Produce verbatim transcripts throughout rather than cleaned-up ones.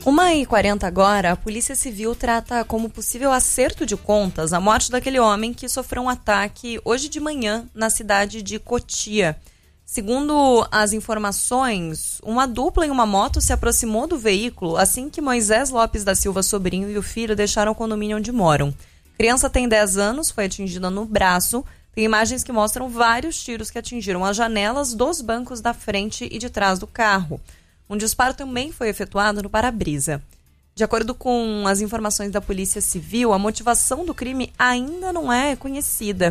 uma e quarenta agora, a Polícia Civil trata como possível acerto de contas a morte daquele homem que sofreu um ataque hoje de manhã na cidade de Cotia. Segundo as informações, uma dupla em uma moto se aproximou do veículo assim que Moisés Lopes da Silva Sobrinho e o filho deixaram o condomínio onde moram. A criança tem dez anos, foi atingida no braço. Tem imagens que mostram vários tiros que atingiram as janelas dos bancos da frente e de trás do carro. Um disparo também foi efetuado no para-brisa. De acordo com as informações da Polícia Civil, a motivação do crime ainda não é conhecida.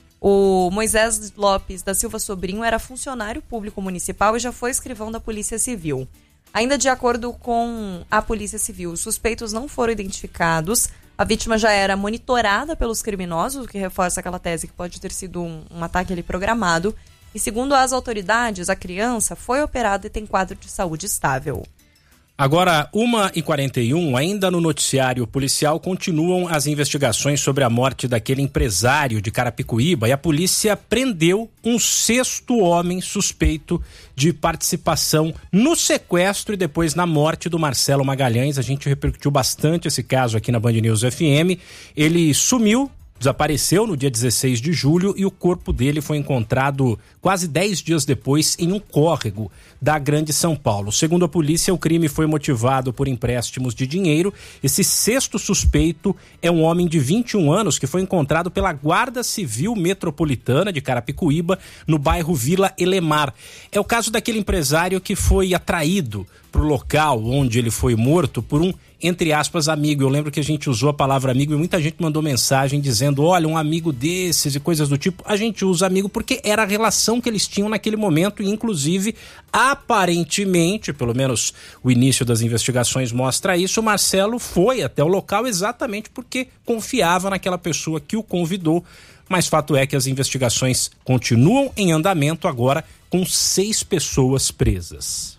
O Moisés Lopes da Silva Sobrinho era funcionário público municipal e já foi escrivão da Polícia Civil. Ainda de acordo com a Polícia Civil, os suspeitos não foram identificados. A vítima já era monitorada pelos criminosos, o que reforça aquela tese que pode ter sido um, um ataque ali programado. E segundo as autoridades, a criança foi operada e tem quadro de saúde estável. Agora, uma e quarenta e um, ainda no noticiário policial, continuam as investigações sobre a morte daquele empresário de Carapicuíba e a polícia prendeu um sexto homem suspeito de participação no sequestro e depois na morte do Marcelo Magalhães. A gente repercutiu bastante esse caso aqui na Band News F M. Ele sumiu, desapareceu no dia dezesseis de julho e o corpo dele foi encontrado quase dez dias depois em um córrego da Grande São Paulo. Segundo a polícia, o crime foi motivado por empréstimos de dinheiro. Esse sexto suspeito é um homem de vinte e um anos que foi encontrado pela Guarda Civil Metropolitana de Carapicuíba, no bairro Vila Elemar. É o caso daquele empresário que foi atraído para o local onde ele foi morto por um, entre aspas, amigo. Eu lembro que a gente usou a palavra amigo e muita gente mandou mensagem dizendo, olha, um amigo desses e coisas do tipo. A gente usa amigo porque era a relação que eles tinham naquele momento e, inclusive, aparentemente, pelo menos o início das investigações mostra isso, o Marcelo foi até o local exatamente porque confiava naquela pessoa que o convidou. Mas fato é que as investigações continuam em andamento agora com seis pessoas presas.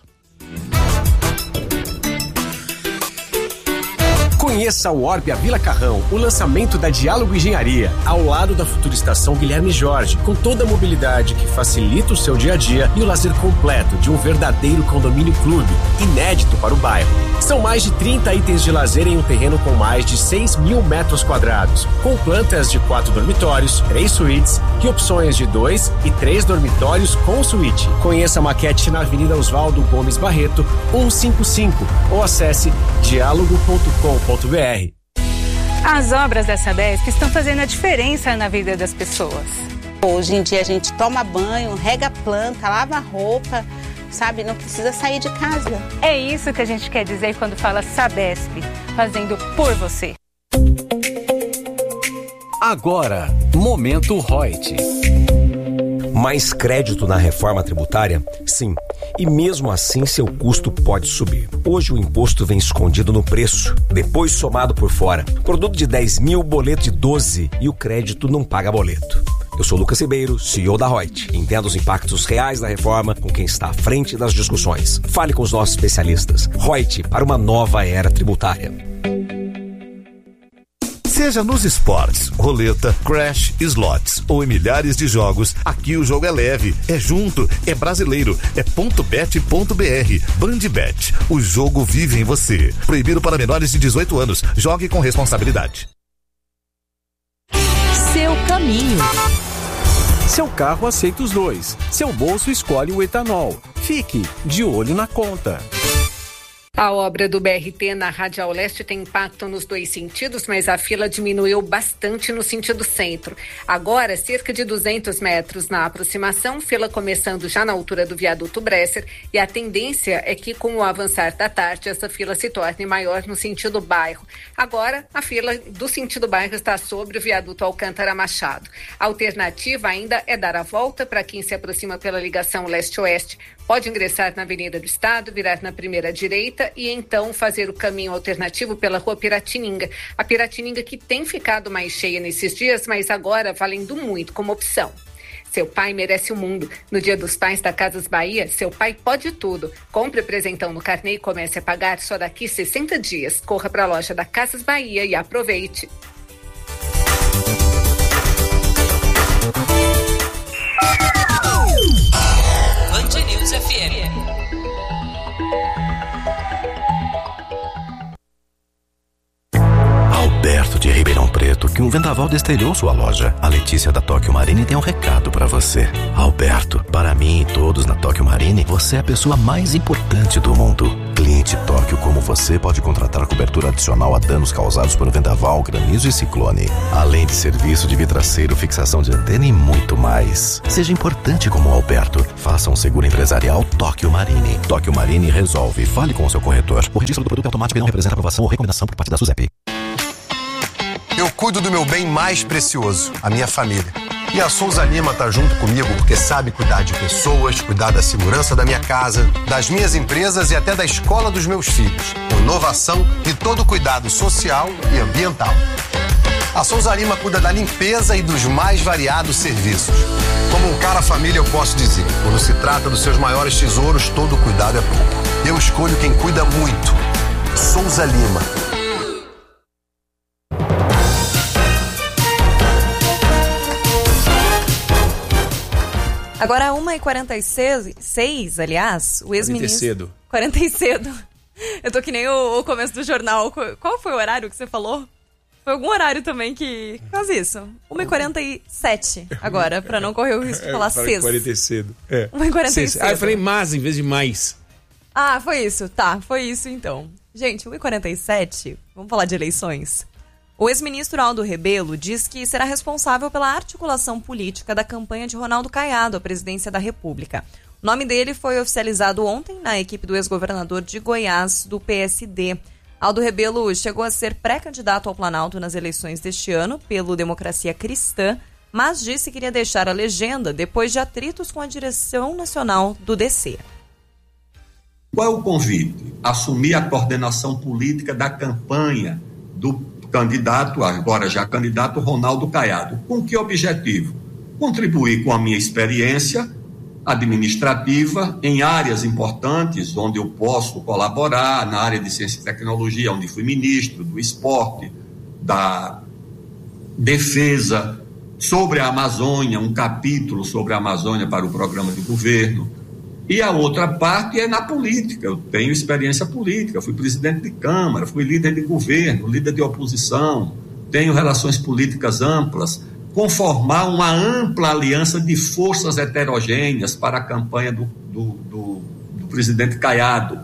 Conheça o Orbia Vila Carrão, o lançamento da Diálogo Engenharia, ao lado da futura estação Guilherme Jorge, com toda a mobilidade que facilita o seu dia a dia e o lazer completo de um verdadeiro condomínio clube, inédito para o bairro. São mais de trinta itens de lazer em um terreno com mais de seis mil metros quadrados, com plantas de quatro dormitórios, três suítes e opções de dois e três dormitórios com suíte. Conheça a maquete na Avenida Oswaldo Gomes Barreto, cento e cinquenta e cinco, ou acesse diálogo ponto com ponto br. As obras da Sabesp estão fazendo a diferença na vida das pessoas. Hoje em dia a gente toma banho, rega planta, lava roupa, sabe? Não precisa sair de casa. É isso que a gente quer dizer quando fala Sabesp, fazendo por você. Agora, Momento Reut. Mais crédito na reforma tributária? Sim. E mesmo assim seu custo pode subir. Hoje o imposto vem escondido no preço, depois somado por fora. Produto de dez mil, boleto de doze e o crédito não paga boleto. Eu sou Lucas Ribeiro, C E O da Reut. Entenda os impactos reais da reforma com quem está à frente das discussões. Fale com os nossos especialistas. Reut, para uma nova era tributária. Seja nos esportes, roleta, crash, slots ou em milhares de jogos, aqui o jogo é leve, é junto, é brasileiro, é ponto bet ponto br. Bandbet, o jogo vive em você. Proibido para menores de dezoito anos. Jogue com responsabilidade. Seu caminho. Seu carro aceita os dois. Seu bolso escolhe o etanol. Fique de olho na conta. A obra do B R T na Radial Leste tem impacto nos dois sentidos, mas a fila diminuiu bastante no sentido centro. Agora, cerca de duzentos metros na aproximação, fila começando já na altura do viaduto Bresser, e a tendência é que, com o avançar da tarde, essa fila se torne maior no sentido bairro. Agora, a fila do sentido bairro está sobre o viaduto Alcântara Machado. A alternativa ainda é dar a volta para quem se aproxima pela ligação leste-oeste. Pode ingressar na Avenida do Estado, virar na primeira direita e então fazer o caminho alternativo pela Rua Piratininga. A Piratininga que tem ficado mais cheia nesses dias, mas agora valendo muito como opção. Seu pai merece o mundo. No Dia dos Pais da Casas Bahia, seu pai pode tudo. Compre presentão no carnê e comece a pagar só daqui sessenta dias. Corra para a loja da Casas Bahia e aproveite. Band News F M. Barreto que um vendaval destrelhou sua loja. A Letícia da Tóquio Marine tem um recado pra você. Alberto, para mim e todos na Tóquio Marine, você é a pessoa mais importante do mundo. Cliente Tóquio como você pode contratar cobertura adicional a danos causados por vendaval, granizo e ciclone. Além de serviço de vidraceiro, fixação de antena e muito mais. Seja importante como o Alberto. Faça um seguro empresarial Tóquio Marine. Tóquio Marine resolve. Fale com o seu corretor. O registro do produto automático não representa aprovação ou recomendação por parte da SUSEP. Eu cuido do meu bem mais precioso, a minha família. E a Souza Lima tá junto comigo porque sabe cuidar de pessoas, cuidar da segurança da minha casa, das minhas empresas e até da escola dos meus filhos. Com inovação e todo cuidado social e ambiental. A Souza Lima cuida da limpeza e dos mais variados serviços. Como um cara família, eu posso dizer, quando se trata dos seus maiores tesouros, todo cuidado é pouco. Eu escolho quem cuida muito. Souza Lima. Agora, uma e quarenta e seis, aliás, o ex-ministro... cedo. quarenta e cedo. Eu tô que nem o, o começo do jornal. Qual foi o horário que você falou? Foi algum horário também que... Quase isso. uma e quarenta e sete agora, pra não correr o risco de falar seis. uma e quarenta e cedo. É. uma e quarenta e seis. Ah, eu falei mas em vez de mais. Ah, foi isso. Tá, foi isso então. Gente, uma e quarenta e sete, vamos falar de eleições. O ex-ministro Aldo Rebelo diz que será responsável pela articulação política da campanha de Ronaldo Caiado à presidência da República. O nome dele foi oficializado ontem na equipe do ex-governador de Goiás, do P S D. Aldo Rebelo chegou a ser pré-candidato ao Planalto nas eleições deste ano pelo Democracia Cristã, mas disse que iria deixar a legenda depois de atritos com a direção nacional do D C. Qual é o convite? Assumir a coordenação política da campanha do candidato, agora já candidato Ronaldo Caiado. Com que objetivo? Contribuir com a minha experiência administrativa em áreas importantes onde eu posso colaborar, na área de ciência e tecnologia, onde fui ministro, do esporte, da defesa, sobre a Amazônia, um capítulo sobre a Amazônia para o programa de governo. E a outra parte é na política. Eu tenho experiência política, fui presidente de Câmara, fui líder de governo, líder de oposição, tenho relações políticas amplas, conformar uma ampla aliança de forças heterogêneas para a campanha do, do, do, do presidente Caiado.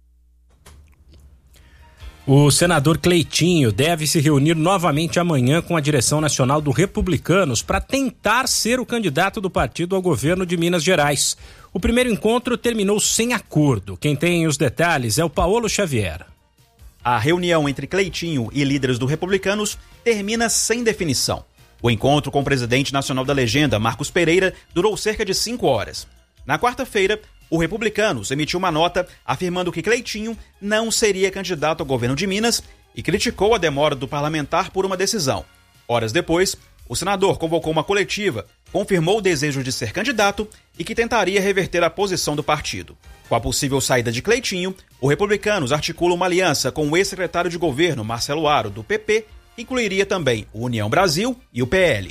O senador Cleitinho deve se reunir novamente amanhã com a direção nacional do Republicanos para tentar ser o candidato do partido ao governo de Minas Gerais. O primeiro encontro terminou sem acordo. Quem tem os detalhes é o Paulo Xavier. A reunião entre Cleitinho e líderes do Republicanos termina sem definição. O encontro com o presidente nacional da legenda, Marcos Pereira, durou cerca de cinco horas. Na quarta-feira, o Republicanos emitiu uma nota afirmando que Cleitinho não seria candidato ao governo de Minas e criticou a demora do parlamentar por uma decisão. Horas depois, o senador convocou uma coletiva, confirmou o desejo de ser candidato e que tentaria reverter a posição do partido. Com a possível saída de Cleitinho, o Republicanos articula uma aliança com o ex-secretário de governo, Marcelo Aro, do P P, que incluiria também o União Brasil e o P L.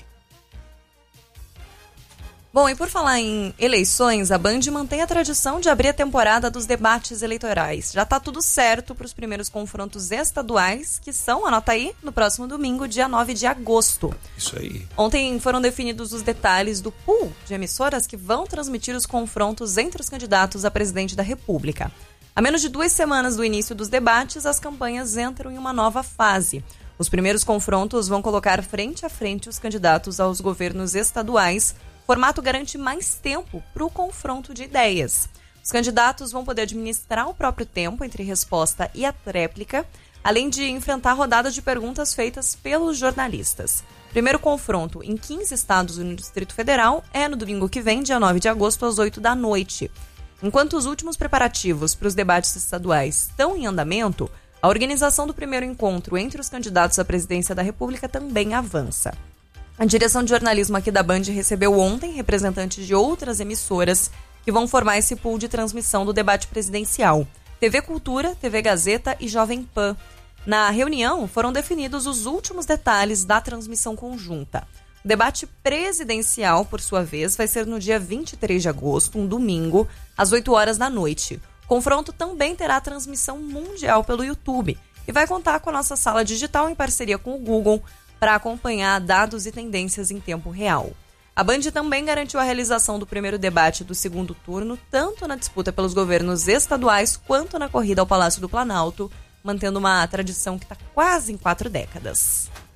Bom, e por falar em eleições, a Band mantém a tradição de abrir a temporada dos debates eleitorais. Já está tudo certo para os primeiros confrontos estaduais, que são, anota aí, no próximo domingo, dia nove de agosto. Isso aí. Ontem foram definidos os detalhes do pool de emissoras que vão transmitir os confrontos entre os candidatos a presidente da República. A menos de duas semanas do início dos debates, as campanhas entram em uma nova fase. Os primeiros confrontos vão colocar frente a frente os candidatos aos governos estaduais. O formato garante mais tempo para o confronto de ideias. Os candidatos vão poder administrar o próprio tempo entre resposta e a tréplica, além de enfrentar rodadas de perguntas feitas pelos jornalistas. Primeiro confronto em quinze estados no Distrito Federal é no domingo que vem, dia nove de agosto, às oito da noite. Enquanto os últimos preparativos para os debates estaduais estão em andamento, a organização do primeiro encontro entre os candidatos à presidência da República também avança. A direção de jornalismo aqui da Band recebeu ontem representantes de outras emissoras que vão formar esse pool de transmissão do debate presidencial. T V Cultura, T V Gazeta e Jovem Pan. Na reunião, foram definidos os últimos detalhes da transmissão conjunta. O debate presidencial, por sua vez, vai ser no dia vinte e três de agosto, um domingo, às oito horas da noite. O confronto também terá transmissão mundial pelo YouTube e vai contar com a nossa sala digital em parceria com o Google, para acompanhar dados e tendências em tempo real. A Band também garantiu a realização do primeiro debate do segundo turno, tanto na disputa pelos governos estaduais quanto na corrida ao Palácio do Planalto, mantendo uma tradição que está quase em quatro décadas.